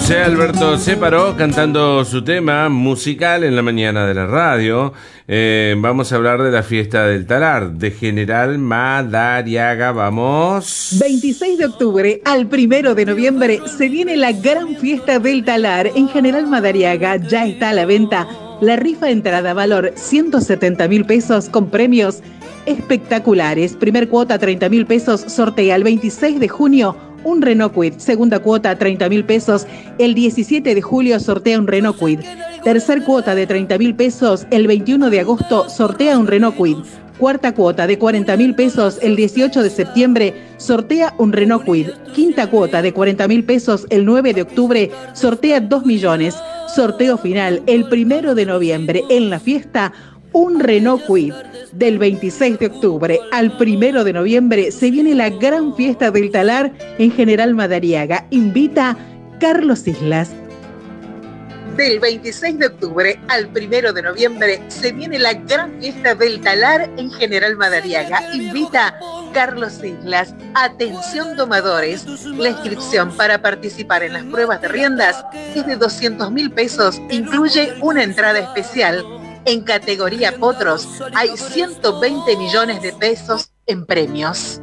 José Alberto Céparo cantando su tema musical en la mañana de la radio. Vamos a hablar de la fiesta del talar de General Madariaga. Vamos. 26 de octubre al 1 de noviembre se viene la gran fiesta del talar en General Madariaga. Ya está a la venta la rifa entrada, valor 170.000 pesos con premios espectaculares. Primer cuota 30.000 pesos, sortea el 26 de junio un Renault Kwid. Segunda cuota 30.000 pesos, el 17 de julio sortea un Renault Kwid. Tercer cuota de 30.000 pesos, el 21 de agosto sortea un Renault Kwid. Cuarta cuota de 40.000 pesos, el 18 de septiembre sortea un Renault Kwid. Quinta cuota de 40.000 pesos, el 9 de octubre sortea 2 millones. Sorteo final el 1 de noviembre en la fiesta, un Renault Kwid. Del 26 de octubre al 1 de noviembre se viene la gran fiesta del talar en General Madariaga. Invita Carlos Islas. Del 26 de octubre al 1 de noviembre se viene la gran fiesta del talar en General Madariaga. Invita Carlos Islas. Atención domadores, la inscripción para participar en las pruebas de riendas es de 200.000 pesos. Incluye una entrada especial. En categoría potros hay 120 millones de pesos en premios.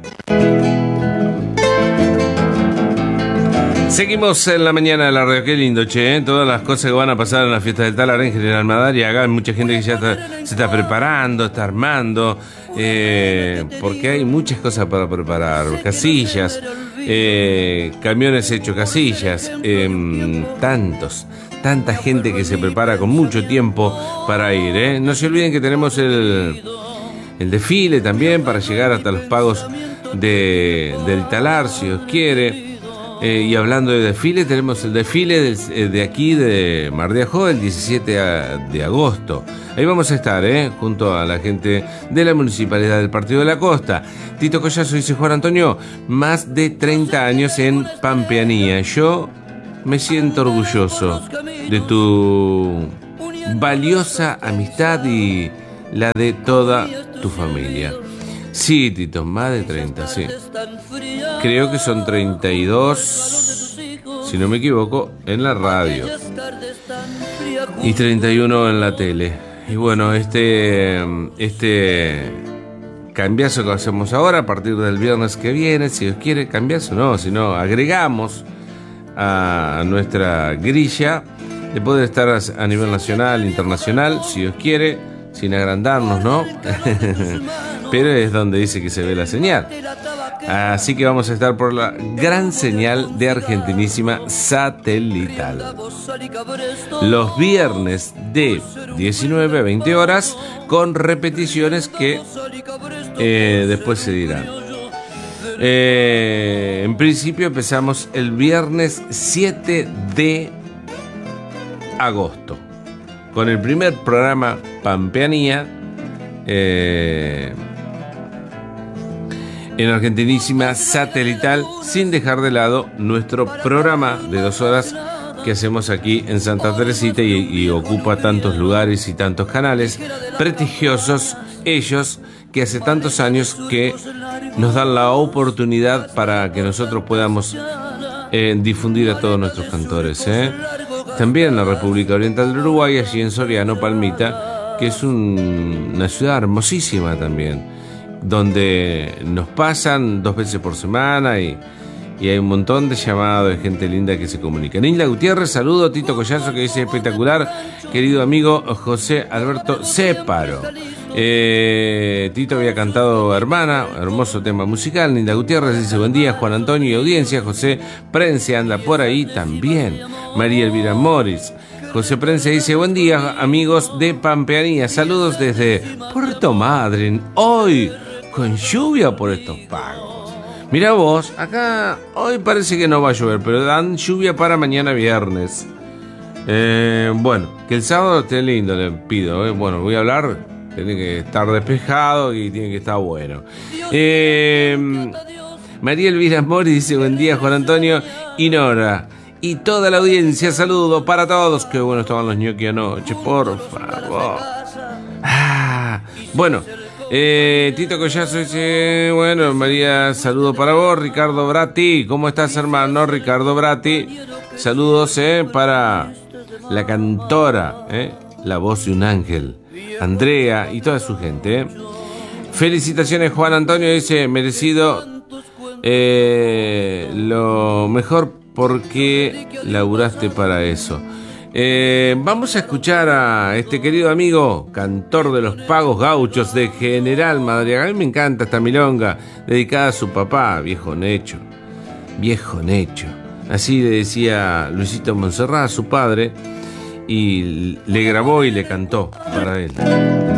Seguimos en la mañana de la radio. Qué lindo, che, ¿eh? Todas las cosas que van a pasar en la fiesta del talar en General Madariaga. Hay mucha gente que ya se está preparando, está armando, porque hay muchas cosas para preparar. Casillas, camiones hechos casillas, tanta gente que se prepara con mucho tiempo para ir, ¿eh? No se olviden que tenemos el desfile también para llegar hasta los pagos del talar, si Dios quiere. Y hablando de desfile, tenemos el desfile de aquí de Mar de Ajó el 17 de agosto. Ahí vamos a estar, junto a la gente de la Municipalidad del Partido de la Costa. Tito Collazo dice: Juan Antonio, más de 30 años en Pampeanía. Yo me siento orgulloso de tu valiosa amistad y la de toda tu familia. Sí, Tito, más de 30, sí. Creo que son 32, si no me equivoco, en la radio. Y 31 en la tele. Y bueno, este cambiazo que hacemos ahora, a partir del viernes que viene, si Dios quiere, cambiazo no, sino agregamos a nuestra grilla de poder estar a nivel nacional, internacional, si Dios quiere, sin agrandarnos, ¿no? Pero es donde dice que se ve la señal. Así que vamos a estar por la gran señal de Argentinísima satelital. Los viernes de 19 a 20 horas, con repeticiones que después se dirán. En principio empezamos el viernes 7 de agosto con el primer programa Pampeanía en Argentinísima satelital, sin dejar de lado nuestro programa de 2 horas que hacemos aquí en Santa Teresita y ocupa tantos lugares y tantos canales prestigiosos, ellos que hace tantos años que nos dan la oportunidad para que nosotros podamos difundir a todos nuestros cantores, También en la República Oriental del Uruguay, allí en Soriano, Palmita, que es una ciudad hermosísima también, donde nos pasan 2 veces por semana y hay un montón de llamados de gente linda que se comunica. Nilda Gutiérrez, saludo. Tito Collazo, que dice: espectacular, querido amigo José Alberto Céparo. Tito había cantado Hermana, hermoso tema musical. Nilda Gutiérrez dice: buen día, Juan Antonio y audiencia. José Prense anda por ahí también. María Elvira Morris. José Prense dice: buen día, amigos de Pampeanía. Saludos desde Puerto Madryn. Hoy con lluvia por estos pagos. Mira vos, acá hoy parece que no va a llover, pero dan lluvia para mañana viernes. Bueno, que el sábado esté lindo, le pido. Bueno, voy a hablar, tiene que estar despejado y tiene que estar bueno. María Elvira Mori dice: buen día, Juan Antonio y Nora. Y toda la audiencia, saludo para todos. Qué bueno estaban los ñoquis anoche, por favor. Bueno, Tito Collazo dice, bueno, María, saludo para vos. Ricardo Bratti, ¿cómo estás, hermano? Ricardo Bratti, saludos para la cantora, la voz de un ángel, Andrea y toda su gente. Felicitaciones, Juan Antonio, dice, merecido lo mejor porque laburaste para eso. Vamos a escuchar a este querido amigo, cantor de los pagos gauchos de General Madariaga. A mí me encanta esta milonga, dedicada a su papá, viejo Necho. Viejo Necho. Así le decía Luisito Montserrat a su padre, y le grabó y le cantó para él.